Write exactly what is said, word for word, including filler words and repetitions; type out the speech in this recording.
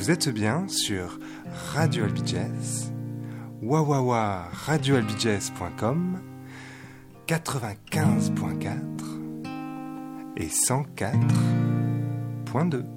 Vous êtes bien sur Radio Albiges, wawawa radio albiges point com, quatre-vingt-quinze point quatre et cent quatre point deux.